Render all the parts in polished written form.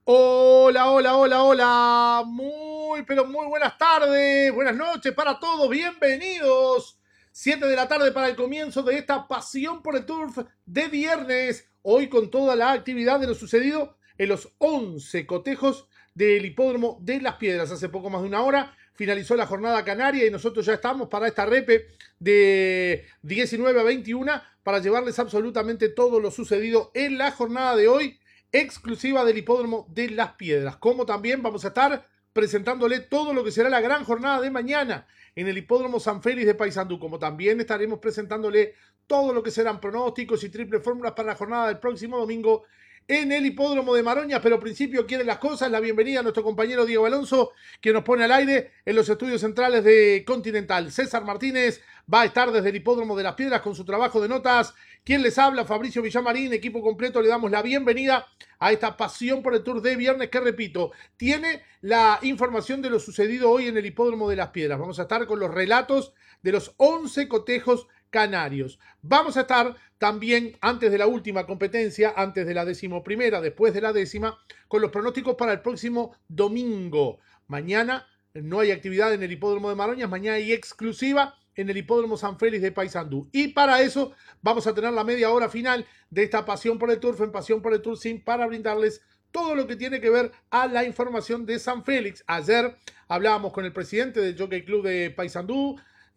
Hola, hola, hola, hola. Pero muy buenas tardes, buenas noches para todos. Bienvenidos. 7 de la tarde para el comienzo de esta pasión por el turf de viernes. Hoy con toda la actividad de lo sucedido en los 11 cotejos del hipódromo de Las Piedras. Hace poco más de una hora finalizó la jornada canaria y nosotros ya estamos para esta repe de 19 a 21 para llevarles absolutamente todo lo sucedido en la jornada de hoy, exclusiva del hipódromo de Las Piedras. Como también vamos a estar presentándole todo lo que será la gran jornada de mañana en el hipódromo San Félix de Paysandú. Como también estaremos presentándole todo lo que serán pronósticos y triple fórmulas para la jornada del próximo domingo en el hipódromo de Maroñas. Pero al principio quieren las cosas. La bienvenida a nuestro compañero Diego Alonso, que nos pone al aire en los estudios centrales de Continental. César Martínez va a estar desde el hipódromo de Las Piedras con su trabajo de notas. ¿Quién les habla? Fabricio Villamarín, equipo completo. Le damos la bienvenida a esta pasión por el Tour de viernes que, repito, tiene la información de lo sucedido hoy en el hipódromo de Las Piedras. Vamos a estar con los relatos de los 11 cotejos canarios. Vamos a estar también antes de la última competencia, antes de la 11ª, después de la 10ª, con los pronósticos para el próximo domingo. Mañana no hay actividad en el hipódromo de Maroñas, mañana hay exclusiva en el hipódromo San Félix de Paysandú. Y para eso vamos a tener la media hora final de esta pasión por el turf en Pasión por el Turf Sim para brindarles todo lo que tiene que ver a la información de San Félix. Ayer hablábamos con el presidente del Jockey Club de Paysandú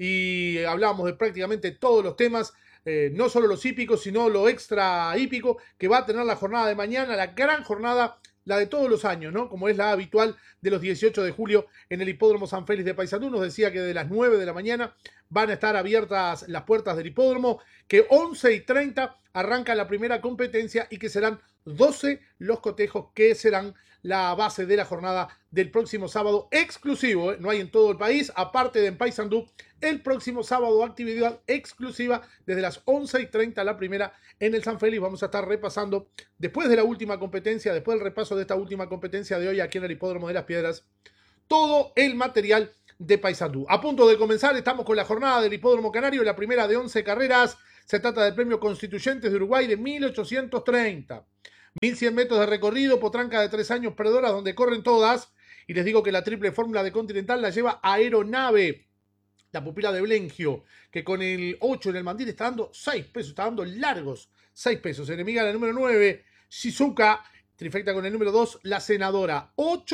y hablábamos de prácticamente todos los temas, no solo los hípicos, sino lo extra hípico que va a tener la jornada de mañana, la gran jornada, la de todos los años, ¿no? Como es la habitual de los 18 de julio en el hipódromo San Félix de Paysandú. Nos decía que de las 9 de la mañana van a estar abiertas las puertas del hipódromo, que 11:30 arranca la primera competencia y que serán 12 los cotejos que serán la base de la jornada del próximo sábado, exclusivo, no hay en todo el país, aparte de en Paysandú, el próximo sábado actividad exclusiva desde las 11:30 la primera en el San Félix. Vamos a estar repasando, después de la última competencia, después del repaso de esta última competencia de hoy aquí en el hipódromo de Las Piedras, todo el material de Paysandú. A punto de comenzar, estamos con la jornada del hipódromo canario, la primera de 11 carreras. Se trata del premio Constituyentes de Uruguay de 1830. 1100 metros de recorrido, potranca de 3 años perdedoras donde corren todas. Y les digo que la triple fórmula de Continental la lleva Aeronave, la pupila de Blengio, que con el 8 en el mandil está dando 6 pesos, está dando largos 6 pesos. Enemiga la número 9, Shizuka, trifecta con el número 2, la Senadora.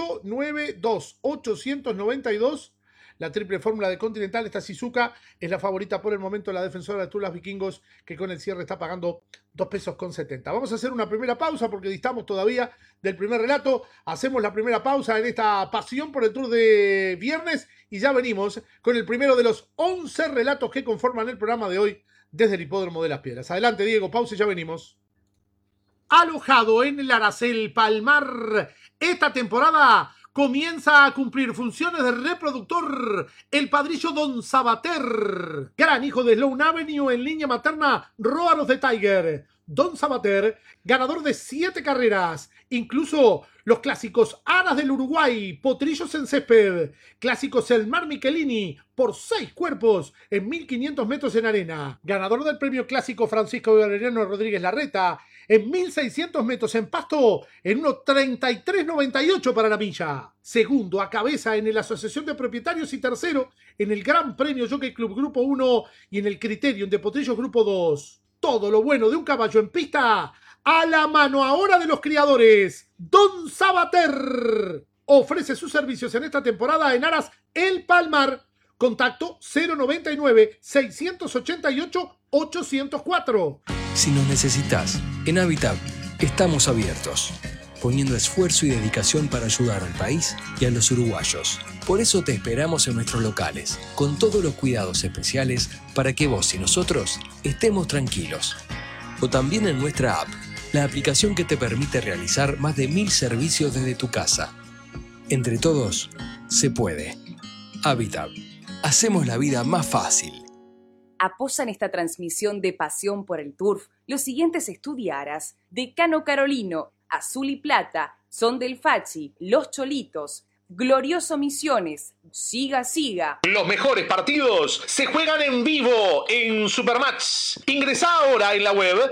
892, 892. La triple fórmula de Continental, esta Shizuka es la favorita por el momento, la defensora de Tulas Vikingos, que con el cierre está pagando 2 pesos con 70. Vamos a hacer una primera pausa porque distamos todavía del primer relato. Hacemos la primera pausa en esta pasión por el Tour de viernes y ya venimos con el primero de los 11 relatos que conforman el programa de hoy desde el hipódromo de Las Piedras. Adelante, Diego, pausa y ya venimos. Alojado en el Aracel Palmar, esta temporada comienza a cumplir funciones de reproductor el padrillo Don Sabater, gran hijo de Sloan Avenue en línea materna, Róanos de Tiger. Don Sabater, ganador de 7 carreras, incluso los clásicos Aras del Uruguay, Potrillos en Césped, clásicos El Mar Michelini, por 6 cuerpos en 1500 metros en arena, ganador del premio clásico Francisco Valeriano Rodríguez Larreta, en 1600 metros en pasto, en 1:33.98 para la milla. Segundo a cabeza en la Asociación de Propietarios y tercero en el Gran Premio Jockey Club Grupo 1 y en el Criterium de Potrillos Grupo 2. Todo lo bueno de un caballo en pista, a la mano ahora de los criadores. Don Sabater ofrece sus servicios en esta temporada en Aras El Palmar. Contacto 099-688-804. Si nos necesitas, en Habitat estamos abiertos, poniendo esfuerzo y dedicación para ayudar al país y a los uruguayos. Por eso te esperamos en nuestros locales, con todos los cuidados especiales para que vos y nosotros estemos tranquilos. O también en nuestra app, la aplicación que te permite realizar más de 1000 servicios desde tu casa. Entre todos, se puede. Habitat. Hacemos la vida más fácil. Apoyan esta transmisión de Pasión por el Turf los siguientes estudiaras: Decano Carolino, Azul y Plata, Son del Fachi, Los Cholitos, Glorioso Misiones, siga, siga. Los mejores partidos se juegan en vivo en Supermatch. Ingresá ahora en la web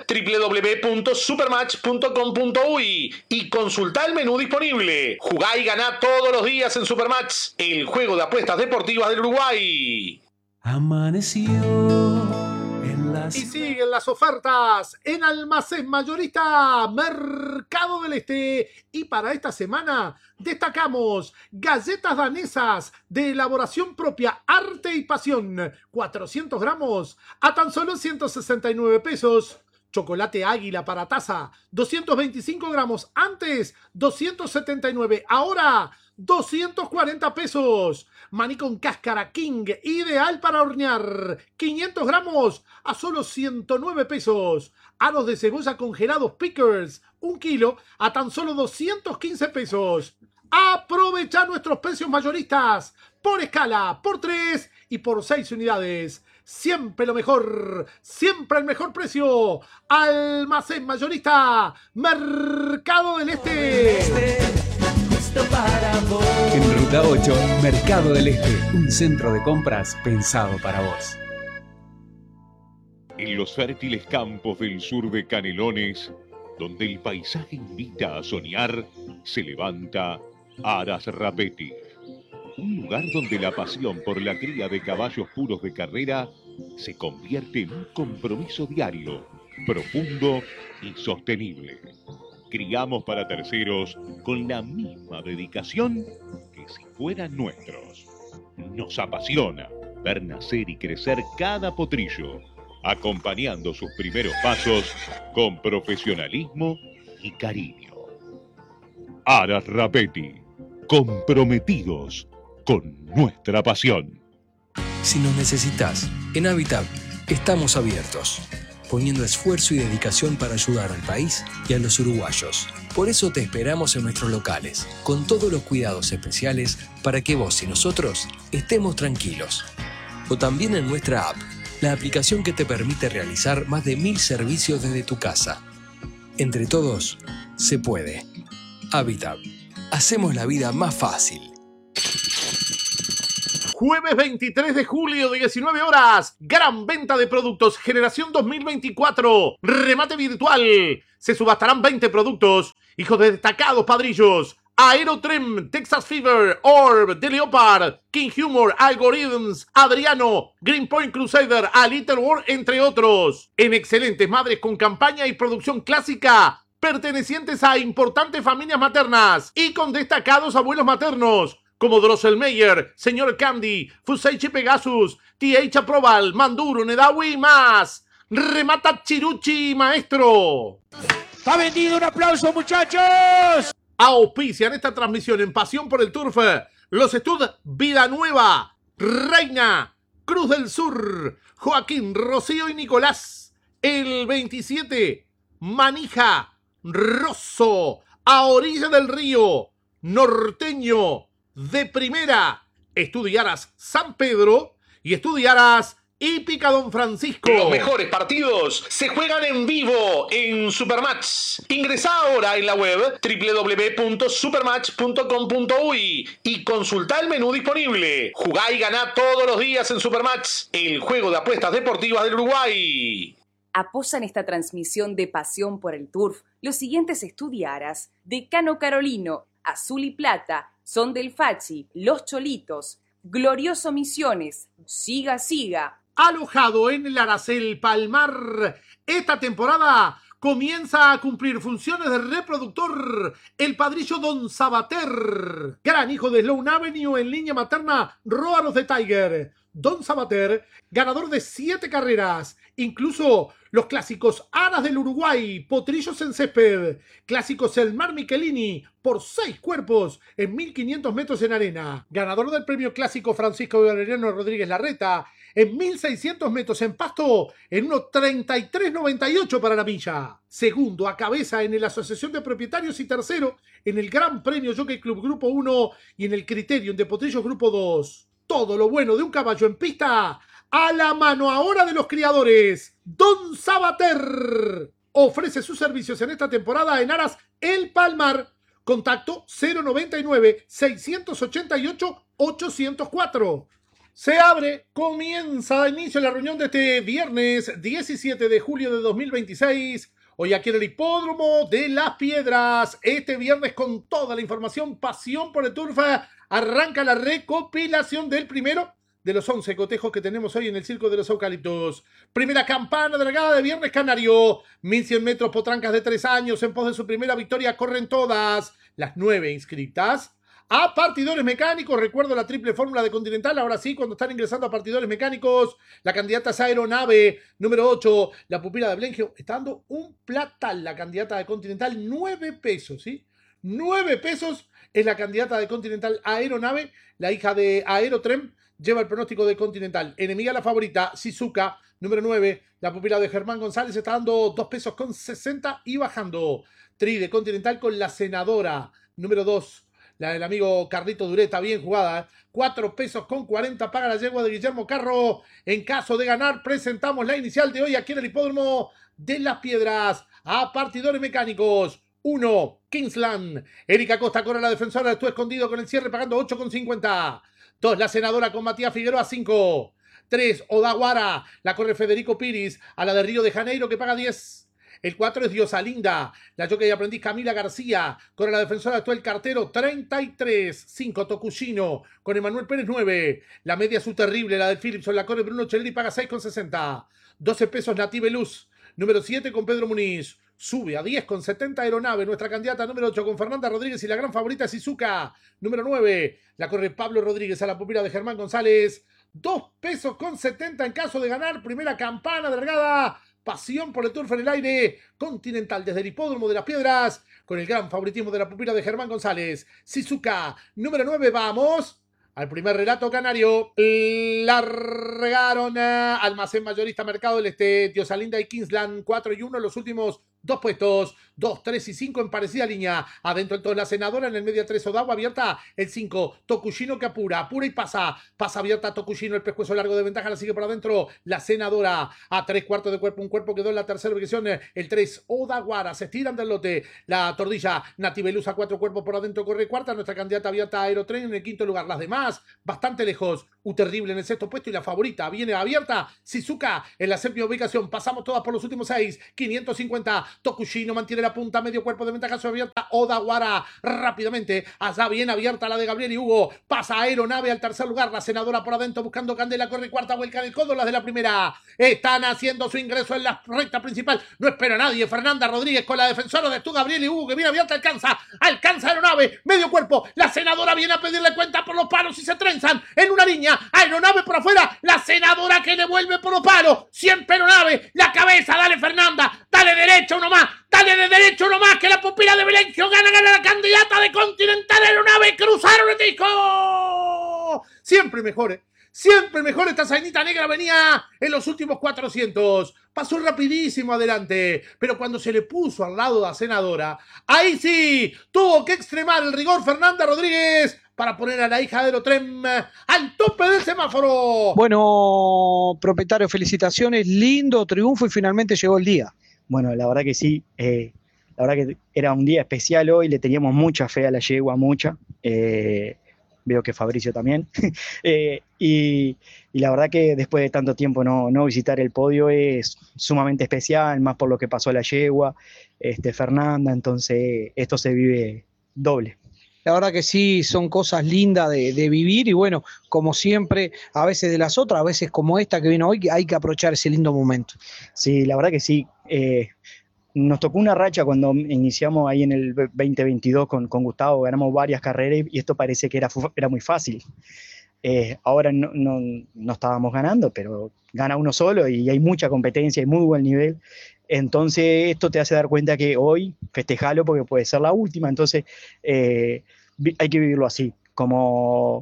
www.supermatch.com.uy y consultá el menú disponible. Jugá y ganá todos los días en Supermatch, el juego de apuestas deportivas del Uruguay. Amaneció en las... Y siguen las ofertas en Almacén Mayorista Mercado del Este. Y para esta semana destacamos galletas danesas de elaboración propia, arte y pasión, 400 gramos a tan solo 169 pesos. Chocolate Águila para taza, 225 gramos, antes 279, ahora 240 pesos. Maní con cáscara King, ideal para hornear, 500 gramos a solo 109 pesos. Aros de cebolla congelados Pickers, 1 kilo a tan solo 215 pesos. Aprovecha nuestros precios mayoristas por escala, por 3 y por 6 unidades. Siempre lo mejor, siempre el mejor precio. Almacén Mayorista Mercado del Este. En Ruta 8, Mercado del Este, un centro de compras pensado para vos. En los fértiles campos del sur de Canelones, donde el paisaje invita a soñar, se levanta Aras Rapetti. Un lugar donde la pasión por la cría de caballos puros de carrera se convierte en un compromiso diario, profundo y sostenible. Criamos para terceros con la misma dedicación que si fueran nuestros. Nos apasiona ver nacer y crecer cada potrillo, acompañando sus primeros pasos con profesionalismo y cariño. Aras Rapetti, comprometidos con nuestra pasión. Si nos necesitas, en Habitat estamos abiertos, poniendo esfuerzo y dedicación para ayudar al país y a los uruguayos. Por eso te esperamos en nuestros locales, con todos los cuidados especiales para que vos y nosotros estemos tranquilos. O también en nuestra app, la aplicación que te permite realizar más de 1000 servicios desde tu casa. Entre todos, se puede. Habitat. Hacemos la vida más fácil. Jueves 23 de julio, 19 horas. Gran venta de productos Generación 2024. Remate virtual. Se subastarán 20 productos. Hijos de destacados padrillos. Aerotrem, Texas Fever, Orb, The Leopard, King Humor, Algorithms, Adriano, Greenpoint Crusader, A Little War, entre otros. En excelentes madres con campaña y producción clásica, pertenecientes a importantes familias maternas y con destacados abuelos maternos, como Drosselmeyer, Señor Candy, Fuseichi Pegasus, TH Aprobal, Manduro, Nedawi y más. Remata Chiruchi, maestro. ¡Está vendido! ¡Un aplauso, muchachos! Auspician esta transmisión en Pasión por el Turf los estudios Vida Nueva, Reina, Cruz del Sur, Joaquín, Rocío y Nicolás. El 27, Manija, Rosso, a orilla del río, Norteño, de primera, estudiarás San Pedro y estudiarás Hípica Don Francisco. Los mejores partidos se juegan en vivo en Supermatch. Ingresá ahora en la web www.supermatch.com.uy y consultá el menú disponible. Jugá y ganá todos los días en Supermatch, el juego de apuestas deportivas del Uruguay. Apoyan esta transmisión de Pasión por el Turf los siguientes estudiaras: Decano Carolino, Azul y Plata, Son del Fachi, Los Cholitos, Glorioso Misiones, Siga, siga. Alojado en el Aracel Palmar, esta temporada comienza a cumplir funciones de reproductor el padrillo Don Sabater, gran hijo de Sloan Avenue en línea materna Róanos de Tiger. Don Sabater, ganador de 7 carreras, incluso los clásicos Aras del Uruguay, Potrillos en Césped, clásicos El Mar Michelini, por 6 cuerpos en 1500 metros en arena, ganador del premio clásico Francisco Valeriano Rodríguez Larreta, en 1600 metros en pasto, en 1:33.98 para la milla. Segundo a cabeza en la Asociación de Propietarios y tercero en el Gran Premio Jockey Club Grupo 1 y en el Criterium de Potrillos Grupo 2. Todo lo bueno de un caballo en pista, a la mano ahora de los criadores. Don Sabater ofrece sus servicios en esta temporada en Aras El Palmar, Contacto 099-688-804. Se abre, comienza, da inicio la reunión de este viernes 17 de julio de 2026. Hoy aquí en el Hipódromo de Las Piedras. Este viernes con toda la información, pasión por el turf. Arranca la recopilación del primero de los 11 cotejos que tenemos hoy en el Circo de los Eucaliptos. Primera campana de largada de Viernes Canario. 1100 metros potrancas de 3 años. En pos de su primera victoria corren todas. Las 9 inscritas a partidores mecánicos. Recuerdo la triple fórmula de Continental. Ahora sí, cuando están ingresando a partidores mecánicos, la candidata es Aeronave, número 8. La pupila de Blengio está dando un platal. La candidata de Continental, 9 pesos, ¿sí? 9 pesos es la candidata de Continental Aeronave. La hija de Aerotrem lleva el pronóstico de Continental. Enemiga la favorita, Shizuka, número 9. La pupila de Germán González está dando 2 pesos con 60 y bajando. Tri de Continental con la Senadora, número 2. La del amigo Carlito Dureta, bien jugada. 4 pesos con 40 paga la yegua de Guillermo Carro. En caso de ganar, presentamos la inicial de hoy aquí en el Hipódromo de Las Piedras. A partidores mecánicos. 1, Kingsland. Erika Costa corre la defensora, estuvo escondido con el cierre pagando 8,50. 2, la Senadora con Matías Figueroa, 5. 3, Odaguara. La corre Federico Piris a la de Río de Janeiro que paga 10. El 4 es Diosa Linda. La jockey y aprendiz Camila García. Corre la defensora actual Cartero, 33. 5, Tokushino. Con Emanuel Pérez, 9. La media su terrible, la del Philipson. La corre Bruno Cheleri, paga 6,60. 12 pesos Native Luz. Número 7 con Pedro Muniz. Sube a 10,70 Aeronave. Nuestra candidata número 8 con Fernanda Rodríguez y la gran favorita Shizuka. Número 9. La corre Pablo Rodríguez a la pupila de Germán González. 2 pesos con 70 en caso de ganar. Primera campana de largada. Pasión por el turf en el aire. Continental desde el Hipódromo de Las Piedras. Con el gran favoritismo de la pupila de Germán González. Shizuka, número 9. Vamos al primer relato canario. Largaron Almacén Mayorista Mercado del Este, Diosa Linda y Kingsland, 4 y 1. Los últimos 2 puestos. 2, 3 y 5 en parecida línea. Adentro entonces la Senadora, en el medio 3 Odawa, abierta el 5. Tokushino que apura y pasa. Pasa abierta Tokushino, el pescuezo largo de ventaja, la sigue por adentro la Senadora. A 3/4 de cuerpo, un cuerpo quedó en la tercera ubicación. El 3 Odaguara, se estiran del lote. La Tordilla, Native Luz a 4 cuerpos por adentro, corre cuarta. Nuestra candidata abierta Aerotren en el 5º lugar. Las demás, bastante lejos. Terrible en el 6º puesto y la favorita viene abierta. Shizuka en la 7ª ubicación. Pasamos todas por los últimos 6. 550. Tokushino mantiene la punta, medio cuerpo de ventaja sobre abierta. Odaguara rápidamente. Allá bien abierta la de Gabriel y Hugo. Pasa Aeronave al tercer lugar. La Senadora por adentro buscando Candela. Corre cuarta, vuelca en el codo. Las de la primera están haciendo su ingreso en la recta principal. No espera a nadie. Fernanda Rodríguez con la defensora de tú, Gabriel y Hugo, que viene abierta. Alcanza Aeronave. Medio cuerpo. La Senadora viene a pedirle cuenta por los palos y se trenzan en una línea. Aeronave por afuera, la Senadora que devuelve por los palos, siempre Aeronave, la cabeza, dale Fernanda, dale derecha uno más, dale de derecha uno más, que la pupila de Belencio gana la candidata de Continental Aeronave, cruzaron el disco, siempre mejor esta sainita negra venía en los últimos 400, pasó rapidísimo adelante, pero cuando se le puso al lado de la Senadora, ahí sí, tuvo que extremar el rigor Fernanda Rodríguez, para poner a la hija de Aerotrem al tope del semáforo. Bueno, propietario, felicitaciones, lindo triunfo y finalmente llegó el día. Bueno, la verdad que sí, la verdad que era un día especial hoy, le teníamos mucha fe a la yegua, mucha. Veo que Fabricio también. Y la verdad que después de tanto tiempo no visitar el podio es sumamente especial, más por lo que pasó a la yegua, Fernanda, entonces esto se vive doble. La verdad que sí, son cosas lindas de vivir y bueno, como siempre, a veces de las otras, a veces como esta que viene hoy, hay que aprovechar ese lindo momento. Sí, la verdad que sí. Nos tocó una racha cuando iniciamos ahí en el 2022 con Gustavo, ganamos varias carreras y esto parece que era muy fácil. Ahora no estábamos ganando, pero gana uno solo y hay mucha competencia, hay muy buen nivel. Entonces esto te hace dar cuenta que hoy festejalo porque puede ser la última, entonces hay que vivirlo así, como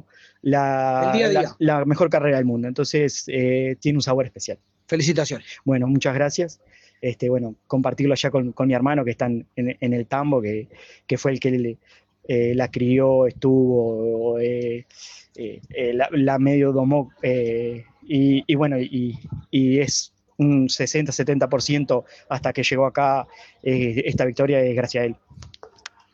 la mejor carrera del mundo, entonces tiene un sabor especial. Felicitaciones. Bueno, muchas gracias. Compartirlo allá con mi hermano que está en el tambo, que fue el que la crió, estuvo, la medio domó, y bueno, y es un 60-70% hasta que llegó acá esta victoria es gracias a él.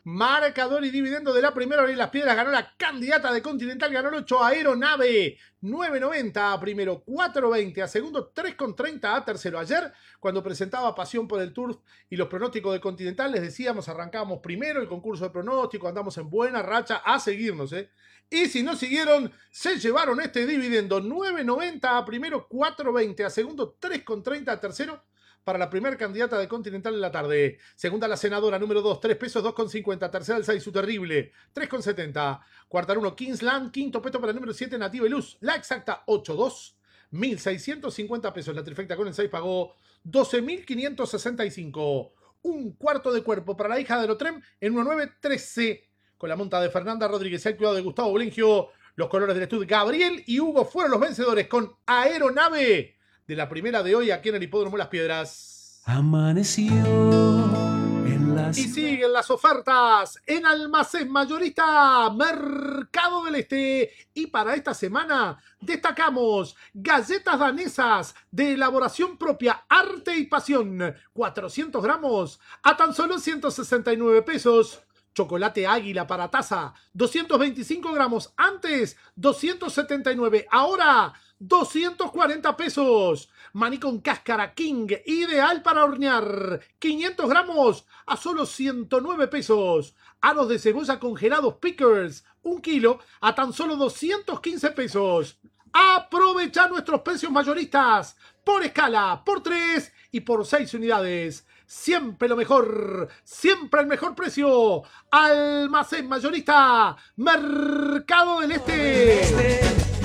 Marcador y dividendo de la primera hora y las piedras. Ganó la candidata de Continental, ganó el 8 Aeronave. 9.90 a primero, 4.20 a segundo, 3.30 a tercero. Ayer, cuando presentaba Pasión por el Turf y los pronósticos de Continental, les decíamos, arrancábamos primero el concurso de pronóstico, andamos en buena racha, a seguirnos, Y si no siguieron, se llevaron este dividendo. 9.90 a primero, 4.20 a segundo, 3.30 a tercero. Para la primera candidata de Continental en la tarde. Segunda la senadora, número 2, 3 pesos, 2,50. Tercera el 6, su terrible, 3,70. Cuarta 1, Kingsland. Quinto peto para el número 7, Nativa y Luz. La exacta, 8,2. 1.650 pesos. La trifecta con el 6 pagó 12.565. Un cuarto de cuerpo para la hija de Lotrem en 1.913. Con la monta de Fernanda Rodríguez y el cuidado de Gustavo Blengio. Los colores del estudio Gabriel y Hugo fueron los vencedores con Aeronave. De la primera de hoy aquí en el Hipódromo Las Piedras. Amaneció en las... Y siguen las ofertas en Almacén Mayorista Mercado del Este. Y para esta semana destacamos galletas danesas de elaboración propia, arte y pasión. 400 gramos a tan solo 169 pesos. Chocolate Águila para taza, 225 gramos. Antes, 279. Ahora, 240 pesos. Maní con cáscara King, ideal para hornear. 500 gramos a solo 109 pesos. Aros de cebolla congelados Pickers, 1 kilo a tan solo 215 pesos. Aprovecha nuestros precios mayoristas. Por escala, por 3 y por 6 unidades. Siempre lo mejor, siempre el mejor precio. Almacén Mayorista Mercado del Este.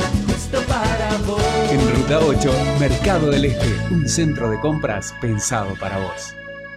En Ruta 8, Mercado del Este, un centro de compras pensado para vos.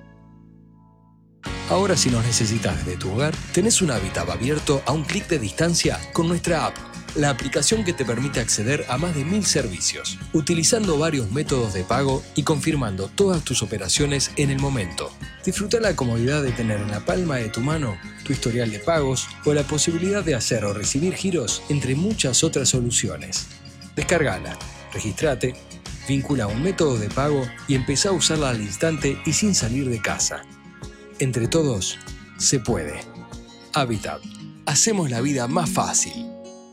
Ahora si nos necesitas desde tu hogar, tenés un Habitat abierto a un clic de distancia con nuestra app. La aplicación que te permite acceder a más de 1000 servicios, utilizando varios métodos de pago y confirmando todas tus operaciones en el momento. Disfruta la comodidad de tener en la palma de tu mano tu historial de pagos o la posibilidad de hacer o recibir giros, entre muchas otras soluciones. Descárgala, registrate, vincula un método de pago y empezá a usarla al instante y sin salir de casa. Entre todos, se puede. Habitat. Hacemos la vida más fácil.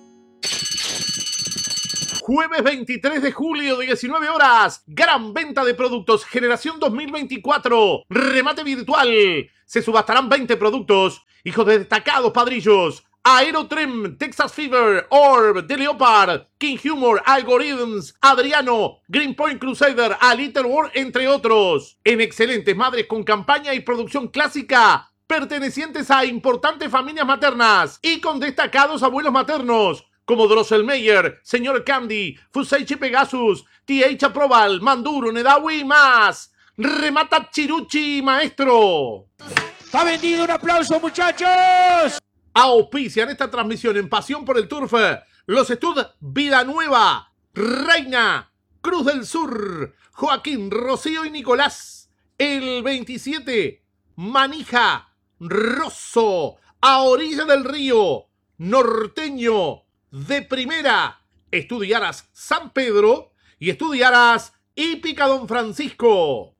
Jueves 23 de julio, 19 horas. Gran venta de productos. Generación 2024. Remate virtual. Se subastarán 20 productos. Hijos de destacados padrillos. Aerotrem, Texas Fever, Orb, The Leopard, King Humor, Algorithms, Adriano, Greenpoint Crusader, A Little War, entre otros. En excelentes madres con campaña y producción clásica, pertenecientes a importantes familias maternas y con destacados abuelos maternos, como Drosselmeyer, Señor Candy, Fuseichi Pegasus, TH Aprobal, Manduro, Nedawi y más. Remata Chiruchi, maestro. ¡Está vendido! ¡Un aplauso, muchachos! Auspician esta transmisión en Pasión por el Turf los Estud Vida Nueva, Reina, Cruz del Sur, Joaquín, Rocío y Nicolás. El 27, Manija, Rosso, a orilla del río, Norteño, de primera, Estudiaras San Pedro y Estudiaras Hípica Don Francisco.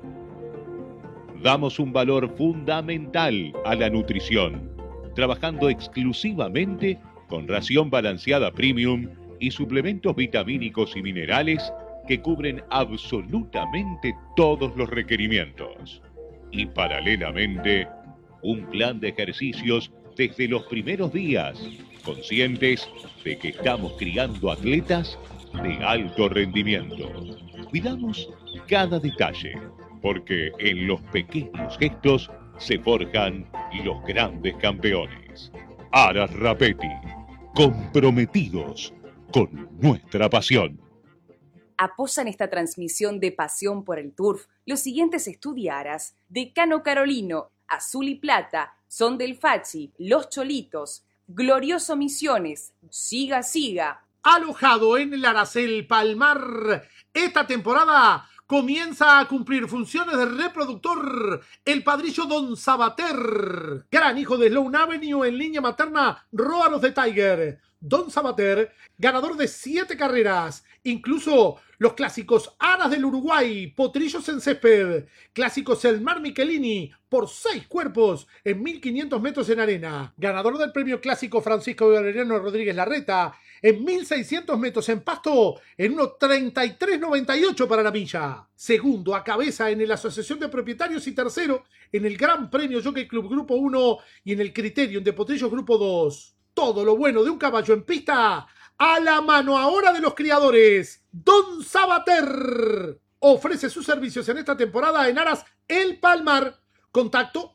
Damos un valor fundamental a la nutrición, trabajando exclusivamente con ración balanceada premium y suplementos vitamínicos y minerales que cubren absolutamente todos los requerimientos. Y paralelamente, un plan de ejercicios desde los primeros días, conscientes de que estamos criando atletas de alto rendimiento. Cuidamos cada detalle, porque en los pequeños gestos se forjan los grandes campeones. Aras Rapetti, comprometidos con nuestra pasión. Apoyan esta transmisión de Pasión por el Turf los siguientes estudiaras: Decano Carolino, Azul y Plata, Son del Fachi, Los Cholitos, Glorioso Misiones, Siga Siga. Alojado en el Aracel Palmar, esta temporada comienza a cumplir funciones de reproductor el padrillo Don Sabater, gran hijo de Sloan Avenue en línea materna Róaros de Tiger. Don Sabater, ganador de 7 carreras, incluso los clásicos Aras del Uruguay, Potrillos en Césped, clásicos El Mar Michelini, por 6 cuerpos en 1500 metros en arena, ganador del premio clásico Francisco Valeriano Rodríguez Larreta, en 1600 metros en pasto, en 1:33.98 para la milla, segundo a cabeza en la Asociación de Propietarios y tercero en el Gran Premio Jockey Club Grupo 1 y en el Criterium de Potrillos Grupo 2. Todo lo bueno de un caballo en pista, a la mano ahora de los criadores. Don Sabater ofrece sus servicios en esta temporada en Aras El Palmar. Contacto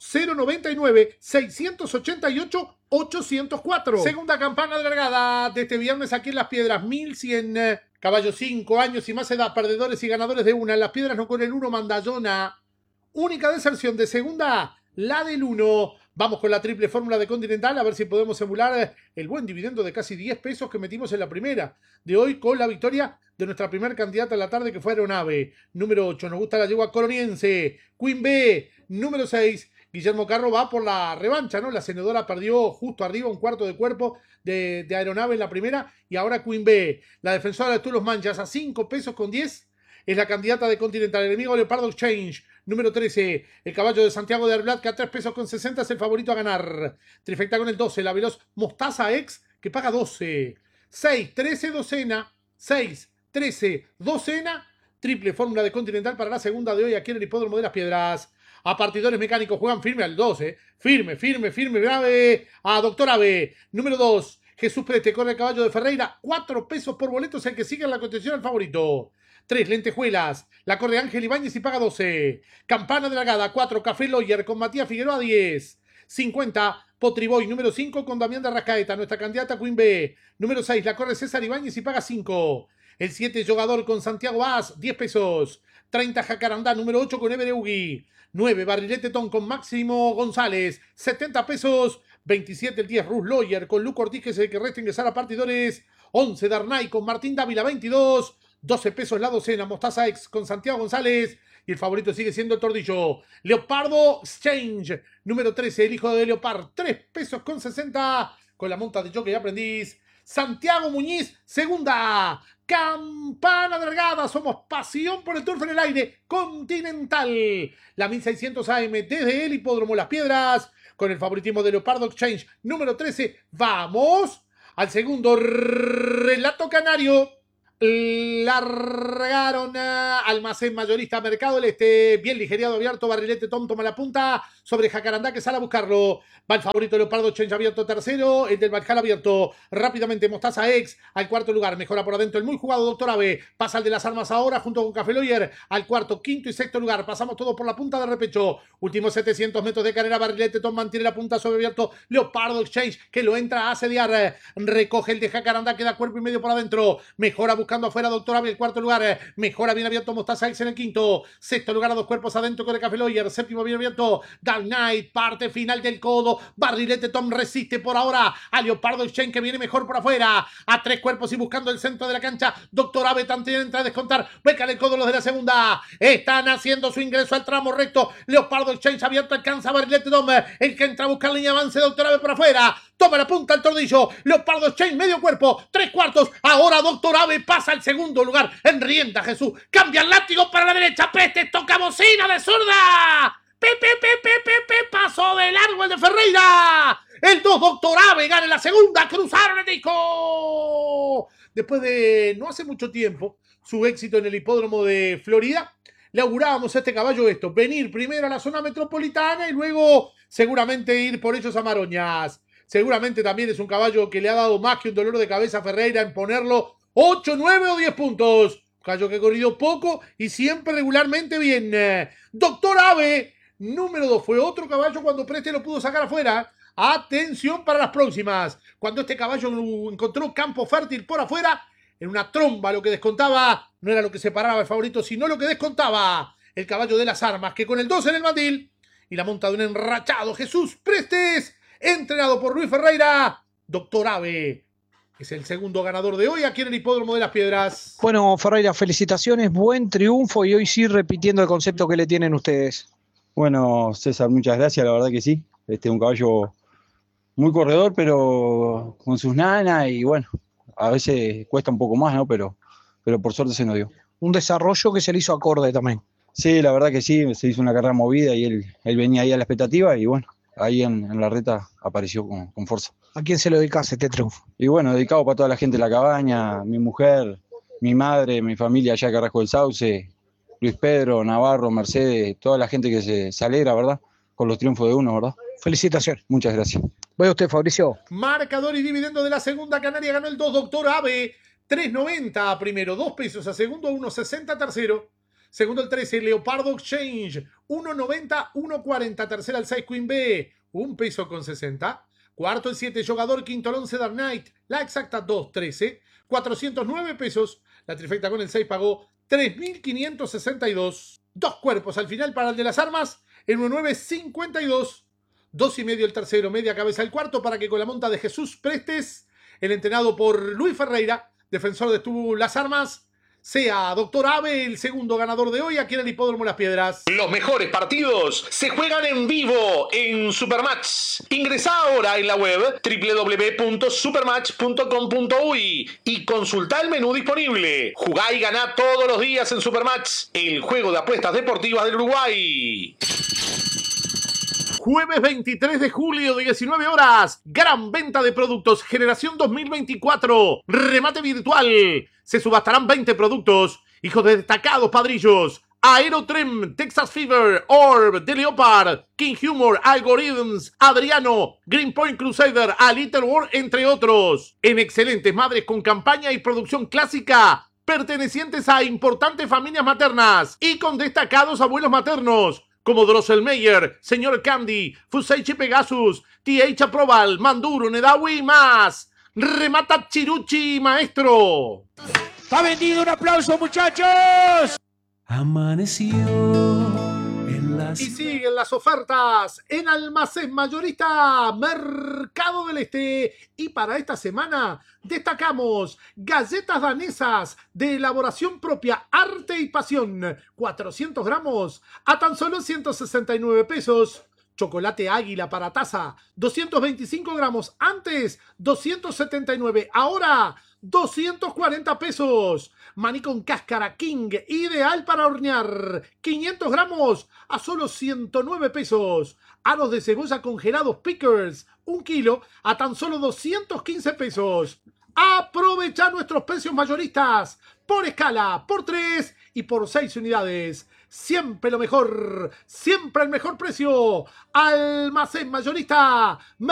099-688-804. Segunda campana de largada de este viernes aquí en Las Piedras. 1100 caballos, 5 años y más edad, perdedores y ganadores de una. En Las Piedras no corren 1, Mandallona. Única deserción de segunda, la del 1. Vamos con la triple fórmula de Continental a ver si podemos emular el buen dividendo de casi 10 pesos que metimos en la primera de hoy con la victoria de nuestra primer candidata en la tarde, que fue Aeronave. Número 8, nos gusta la yegua coloniense. Queen B, número 6. Guillermo Carro va por la revancha, ¿no? La senadora perdió justo arriba un cuarto de cuerpo de Aeronave en la primera y ahora Queen B. La defensora de Tulos Manchas a 5 pesos con 10. Es la candidata de Continental. El enemigo Leopardo Exchange, número 13. El caballo de Santiago de Arblat, que a 3 pesos con 60 es el favorito a ganar. Trifecta con el 12. La veloz Mostaza X, que paga 12. 6, 13, docena. 6, 13, docena. Triple fórmula de Continental para la segunda de hoy aquí en el Hipódromo de Las Piedras. A partidores mecánicos juegan firme al 12. Firme, grave. A Doctor Ave, número 2. Jesús Preste corre el caballo de Ferreira. 4 pesos por boleto es el que sigue en la contención al favorito. 3, Lentejuelas. La corre Ángel Ibáñez y paga 12. Campana de largada, 4, Café Lawyer con Matías Figueroa, 10. 50, Potriboy, número 5 con Damián de Arrascaeta, nuestra candidata Queen B. Número 6, la corre César Ibáñez y paga 5. El 7, Jogador con Santiago Vaz, 10 pesos. 30, Jacarandá, número 8 con Ever Eugui. 9, Barrilete Ton con Máximo González, 70 pesos. 27, el 10, Ruth Lawyer con Luco Ortiz, que es el que resta ingresar a partidores. 11, Darnay con Martín Dávila, 22. 12 pesos la docena, Mostaza X con Santiago González. Y el favorito sigue siendo el Tordillo. Leopardo Exchange, número 13, el hijo de Leopard, 3 pesos con 60. Con la monta de Jockey Aprendiz. Santiago Muñiz, segunda. Campana de largada, somos pasión por el turf en el aire. Continental. La 1600 AM desde el Hipódromo Las Piedras. Con el favoritismo de Leopardo Exchange, número 13. Vamos al segundo relato canario. Largaron Almacén Mayorista Mercado del Este, bien ligerado abierto, Barrilete Tom toma la punta sobre Jacarandá, que sale a buscarlo. Va el favorito Leopardo Exchange abierto tercero, el del Valhalla abierto rápidamente, Mostaza X al cuarto lugar, mejora por adentro el muy jugado Doctor Ave, pasa el de las armas ahora junto con Café Lawyer al cuarto, quinto y sexto lugar, pasamos todos por la punta de repecho, últimos 700 metros de carrera, Barrilete Tom mantiene la punta sobre abierto, Leopardo Exchange que lo entra a asediar, recoge el de Jacarandá, queda cuerpo y medio por adentro, mejora buscando afuera Doctor Ave el cuarto lugar, mejora bien abierto Mostaza X en el quinto, sexto lugar a 2 cuerpos adentro con el Café Lawyer, séptimo bien abierto Dark Knight, parte final del codo, Barrilete Tom resiste por ahora a Leopardo Exchange que viene mejor por afuera, a 3 cuerpos y buscando el centro de la cancha, Doctor Ave también entra a descontar, becan el codo los de la segunda, están haciendo su ingreso al tramo recto, Leopardo Exchange abierto, alcanza a Barrilete Tom, el que entra a buscar línea de avance, Doctor Ave por afuera, toma la punta al Tordillo, Leopardo Exchange medio cuerpo, 3 cuartos, ahora Doctor Ave pasa al segundo lugar, en rienda Jesús, cambia el látigo para la derecha, Preste, toca bocina de zurda, pasó de largo el de Ferreira, el 2 Doctor Ave gana en la segunda, cruzaron el disco, después de no hace mucho tiempo, su éxito en el hipódromo de Florida, le augurábamos a este caballo esto, venir primero a la zona metropolitana y luego seguramente ir por ellos a Maroñas. Seguramente también es un caballo que le ha dado más que un dolor de cabeza a Ferreira en ponerlo 8, 9 o 10 puntos. Un caballo que ha corrido poco y siempre regularmente bien. Doctor Ave, número 2, fue otro caballo cuando Preste lo pudo sacar afuera. Atención para las próximas. Cuando este caballo encontró campo fértil por afuera, en una tromba lo que descontaba no era lo que separaba el favorito, sino lo que descontaba el caballo de las armas, que con el 2 en el mandil y la monta de un enrachado Jesús Prestes, entrenado por Luis Ferreira, Doctor Ave es el segundo ganador de hoy aquí en el Hipódromo de Las Piedras. Bueno, Ferreira, felicitaciones, buen triunfo y hoy sí repitiendo el concepto que le tienen ustedes. Bueno, César, muchas gracias, la verdad que sí. Un caballo muy corredor, pero con sus nanas y bueno, a veces cuesta un poco más, ¿no? Pero por suerte se nos dio. Un desarrollo que se le hizo acorde también. Sí, la verdad que sí, se hizo una carrera movida y él venía ahí a la expectativa y bueno, ahí en la reta apareció con fuerza. ¿A quién se lo dedicas este triunfo? Y bueno, dedicado para toda la gente de la cabaña, mi mujer, mi madre, mi familia allá de Carrasco del Sauce, Luis Pedro, Navarro, Mercedes, toda la gente que se alegra, ¿verdad? Con los triunfos de uno, ¿verdad? Felicitaciones. Muchas gracias. Voy a usted, Fabricio. Marcador y dividendo de la segunda canaria ganó el 2 Doctor Ave. 3.90 a primero, 2 pesos a segundo, 1.60 a tercero. Segundo el 13, Leopardo Exchange, 1.90, 1.40. Tercera el 6, Queen B, 1 peso con 60. Cuarto el 7, Jugador. Quinto el 11, Dark Knight, la exacta 2.13, 409 pesos. La trifecta con el 6 pagó 3.562. 2 cuerpos al final para el de las armas, en 1.952. 2.5 el tercero, media cabeza el cuarto, para que con la monta de Jesús Prestes, el entrenado por Luis Ferreira, defensor de las armas, sea Doctor Ave el segundo ganador de hoy aquí en el Hipódromo Las Piedras. Los mejores partidos se juegan en vivo en Supermatch. Ingresá ahora en la web www.supermatch.com.uy y consultá el menú disponible. Jugá y ganá todos los días en Supermatch, el juego de apuestas deportivas del Uruguay. Jueves 23 de julio, 19 horas. Gran venta de productos. Generación 2024. Remate virtual. Se subastarán 20 productos. Hijos de destacados padrillos. Aerotrem, Texas Fever, Orb, The Leopard, King Humor, Algorithms, Adriano, Greenpoint Crusader, A Little War, entre otros. En excelentes madres con campaña y producción clásica, pertenecientes a importantes familias maternas y con destacados abuelos maternos, como Drosselmeyer, Señor Candy, Fuseichi Pegasus, TH Aprobal, Manduro, Nedawi y más. Remata Chiruchi, maestro. ¡Está vendido! ¡Un aplauso, muchachos! Amaneció en las... Y siguen las ofertas en Almacén Mayorista Mercado del Este. Y para esta semana destacamos galletas danesas de elaboración propia, arte y pasión. 400 gramos a tan solo 169 pesos. Chocolate Águila para taza, 225 gramos. Antes, 279. Ahora, 240 pesos. Maní con cáscara King, ideal para hornear. 500 gramos a solo 109 pesos. Aros de cebolla congelados Pickers, 1 kilo a tan solo 215 pesos. Aprovecha nuestros precios mayoristas por escala, por 3 y por 6 unidades. Siempre lo mejor, siempre el mejor precio. Almacén Mayorista